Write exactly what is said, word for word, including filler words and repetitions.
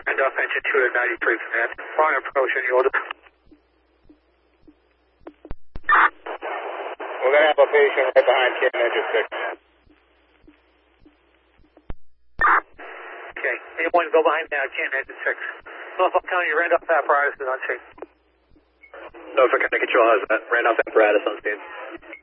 Randolph engine two to ninety-three command. Wrong approach, any order? We're going to have a patient right behind Canton engine six. Okay, anyone go behind now, Canton engine six. Norfolk County, Randolph apparatus is on scene. Norfolk County Control has that. Randolph apparatus on scene.